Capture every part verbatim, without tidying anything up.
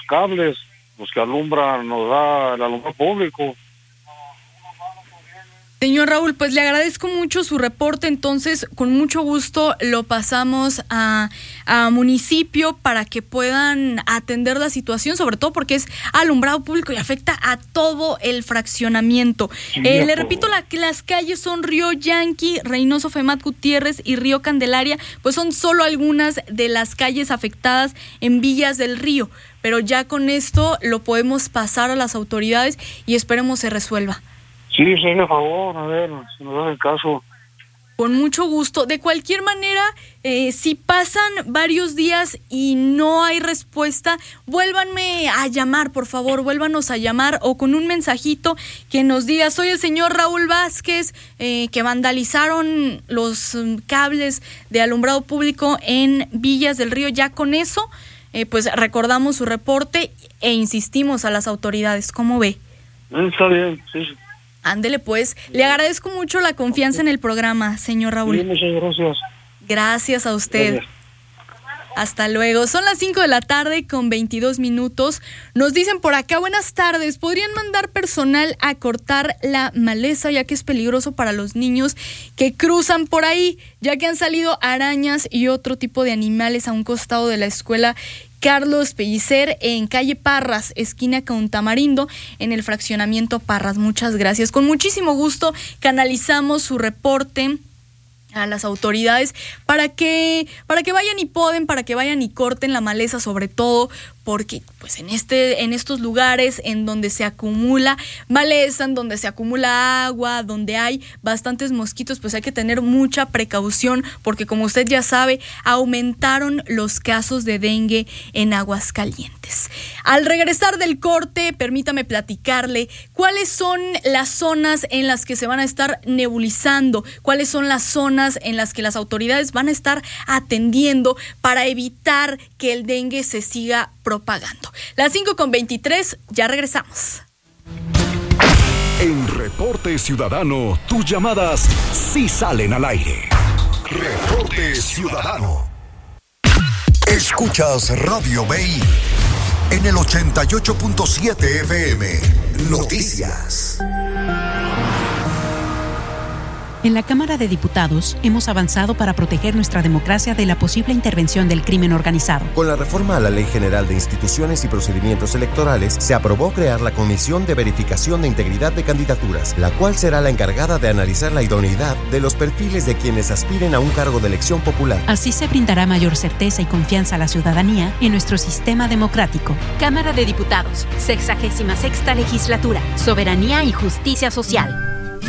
cables, los que alumbran, nos da el alumbrado público. Señor Raúl, pues le agradezco mucho su reporte, entonces con mucho gusto lo pasamos a, a municipio para que puedan atender la situación, sobre todo porque es alumbrado público y afecta a todo el fraccionamiento. Sí, eh, le repito, la, las calles son Río Yanqui, Reynoso Femat Gutiérrez y Río Candelaria, pues son solo algunas de las calles afectadas en Villas del Río, pero ya con esto lo podemos pasar a las autoridades y esperemos se resuelva. Sí, sí, por favor, a ver, si nos das el caso. Con mucho gusto. De cualquier manera, eh, si pasan varios días y no hay respuesta, vuélvanme a llamar, por favor, vuélvanos a llamar o con un mensajito que nos diga, soy el señor Raúl Vázquez, eh, que vandalizaron los um, cables de alumbrado público en Villas del Río. Ya con eso, eh, pues recordamos su reporte e insistimos a las autoridades. ¿Cómo ve? Está bien, sí, sí. Ándele pues, le agradezco mucho la confianza en el programa, señor Raúl. Sí, muchas gracias. Gracias a usted. Gracias. Hasta luego. Son las cinco de la tarde con veintidós minutos. Nos dicen por acá, buenas tardes, ¿podrían mandar personal a cortar la maleza ya que es peligroso para los niños que cruzan por ahí, ya que han salido arañas y otro tipo de animales a un costado de la escuela Carlos Pellicer en calle Parras, esquina con Tamarindo, en el fraccionamiento Parras? Muchas gracias. Con muchísimo gusto canalizamos su reporte a las autoridades para que para que vayan y poden, para que vayan y corten la maleza, sobre todo porque pues en este en estos lugares en donde se acumula maleza, en donde se acumula agua, donde hay bastantes mosquitos, pues hay que tener mucha precaución porque, como usted ya sabe, aumentaron los casos de dengue en Aguascalientes. Al regresar del corte, permítame platicarle cuáles son las zonas en las que se van a estar nebulizando, cuáles son las zonas en las que las autoridades van a estar atendiendo para evitar que el dengue se siga propagando. Las cinco con veintitrés, ya regresamos. En Reporte Ciudadano, tus llamadas sí salen al aire. Reporte Ciudadano. Escuchas Radio B I en el ochenta y ocho punto siete F M. Noticias. En la Cámara de Diputados hemos avanzado para proteger nuestra democracia de la posible intervención del crimen organizado. Con la reforma a la Ley General de Instituciones y Procedimientos Electorales, se aprobó crear la Comisión de Verificación de Integridad de Candidaturas, la cual será la encargada de analizar la idoneidad de los perfiles de quienes aspiren a un cargo de elección popular. Así se brindará mayor certeza y confianza a la ciudadanía en nuestro sistema democrático. Cámara de Diputados, sexagésima sexta legislatura, soberanía y justicia social.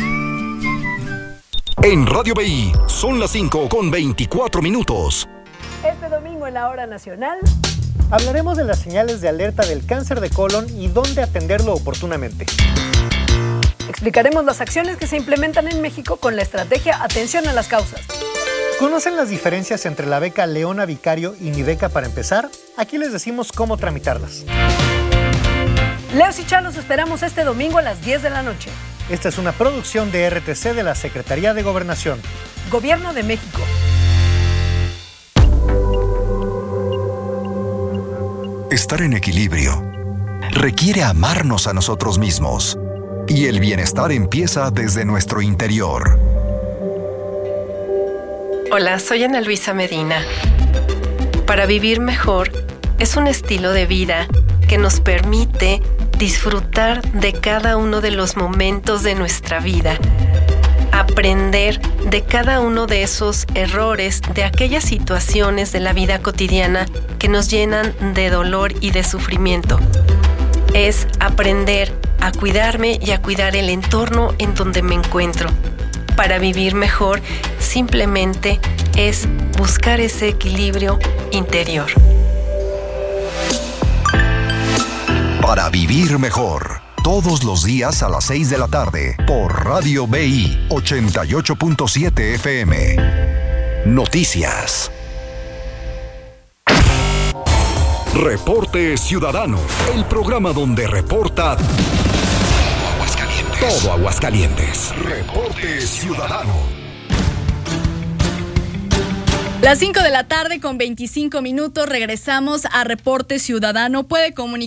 En Radio B I son las cinco con veinticuatro minutos. Este domingo en la Hora Nacional hablaremos de las señales de alerta del cáncer de colon y dónde atenderlo oportunamente. Explicaremos las acciones que se implementan en México con la estrategia Atención a las Causas. ¿Conocen las diferencias entre la beca Leona Vicario y Mi Beca para Empezar? Aquí les decimos cómo tramitarlas. Leos y Chalos esperamos este domingo a las diez de la noche. Esta es una producción de R T C de la Secretaría de Gobernación. Gobierno de México. Estar en equilibrio requiere amarnos a nosotros mismos. Y el bienestar empieza desde nuestro interior. Hola, soy Ana Luisa Medina. Para vivir mejor es un estilo de vida que nos permite disfrutar de cada uno de los momentos de nuestra vida, aprender de cada uno de esos errores, de aquellas situaciones de la vida cotidiana que nos llenan de dolor y de sufrimiento. Es aprender a cuidarme y a cuidar el entorno en donde me encuentro. Para vivir mejor, simplemente es buscar ese equilibrio interior. Para vivir mejor, todos los días a las seis de la tarde, por Radio B I ochenta y ocho punto siete F M. Noticias. Reporte Ciudadano, el programa donde reporta Aguascalientes. Todo Aguascalientes. Reporte Ciudadano. Las cinco de la tarde con veinticinco minutos, regresamos a Reporte Ciudadano. Puede comunicar